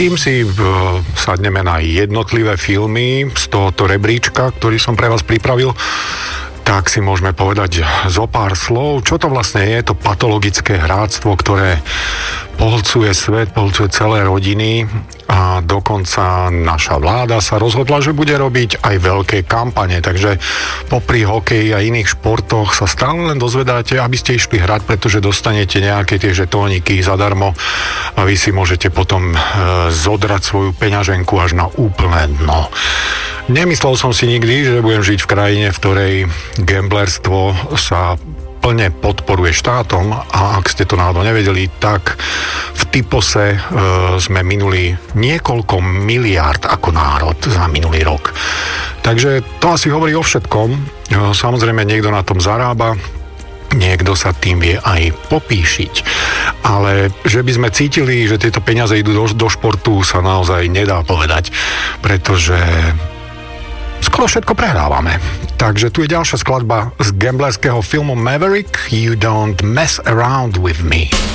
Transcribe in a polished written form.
kým si sadneme na jednotlivé filmy z tohoto rebríčka, ktorý som pre vás pripravil, tak si môžeme povedať zo pár slov, čo to vlastne je, to patologické hráctvo, ktoré pohlcuje svet, pohlcuje celé rodiny a dokonca naša vláda sa rozhodla, že bude robiť aj veľké kampane, takže popri hokeji a iných športoch sa stále len dozvedáte, aby ste išli hrať, pretože dostanete nejaké tie žetóniky zadarmo a vy si môžete potom zodrať svoju peňaženku až na úplné dno. Nemyslel som si nikdy, že budem žiť v krajine, v ktorej gamblerstvo sa plne podporuje štátom a ak ste to náhodou nevedeli, tak v Typose sme minuli niekoľko miliárd ako národ za minulý rok. Takže to asi hovorí o všetkom. Samozrejme, niekto na tom zarába, niekto sa tým vie aj popíšiť. Ale že by sme cítili, že tieto peniaze idú do športu, sa naozaj nedá povedať, pretože skoro všetko prehrávame. Takže tu je ďalšia skladba z gamblerského filmu Maverick, You Don't Mess Around With Me.